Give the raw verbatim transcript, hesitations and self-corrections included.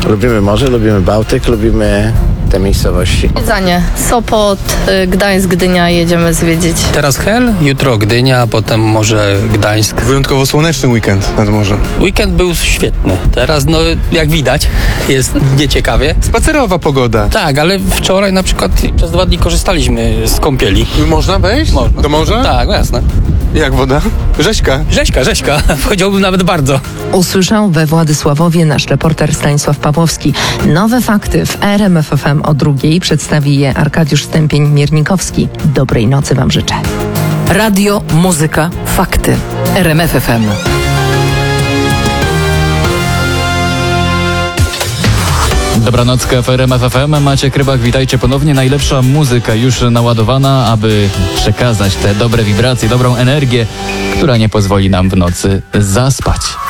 Lubimy morze, lubimy Bałtyk, lubimy te miejscowości. Zwiedzanie. Sopot, y, Gdańsk, Gdynia jedziemy zwiedzić. Teraz Hel, jutro Gdynia, potem może Gdańsk. Wyjątkowo słoneczny weekend nad morzem. Weekend był świetny. Teraz, no jak widać, jest nieciekawie. Spacerowa pogoda. Tak, ale wczoraj na przykład przez dwa dni korzystaliśmy z kąpieli. Można wejść? Można. Do morza? Tak, jasne. Jak woda? Rzeźka. Rzeźka, rzeźka. Powiedziałbym nawet bardzo. Usłyszał we Władysławowie nasz reporter Stanisław Pawłowski. Nowe fakty w R M F F M o drugiej przedstawi je Arkadiusz Stępień-Miernikowski. Dobrej nocy wam życzę. Radio, muzyka, fakty. R M F F M. Dobranocka w R M F F M. Maciek Rybak, witajcie ponownie. Najlepsza muzyka już naładowana, aby przekazać te dobre wibracje, dobrą energię, która nie pozwoli nam w nocy zaspać.